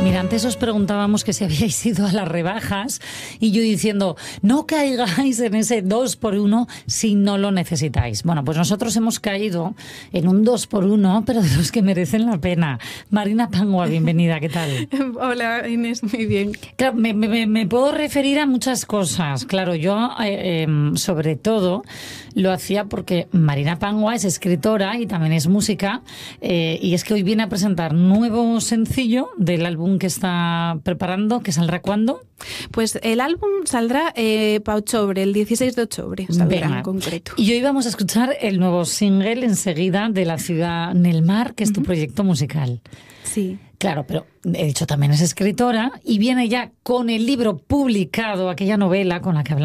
Mira, antes os preguntábamos que si habíais ido a las rebajas y yo diciendo, no caigáis en ese 2x1 si no lo necesitáis. Bueno, pues nosotros hemos caído en un 2x1, pero de los que merecen la pena. Marina Pangua, bienvenida, ¿qué tal? Hola, Inés, muy bien. Claro, me puedo referir a muchas cosas. Claro, yo sobre todo lo hacía porque Marina Pangua es escritora y también es música, y es que hoy viene a presentar nuevo sencillo del álbum que está preparando, que saldrá ¿cuándo? Pues el álbum saldrá para octubre, el 16 de octubre saldrá en concreto. Y hoy vamos a escuchar el nuevo single enseguida de La ciudad Nel mar, que es tu proyecto musical. Sí. Claro, pero he dicho también es escritora y viene ya con el libro publicado, aquella novela con la que hablamos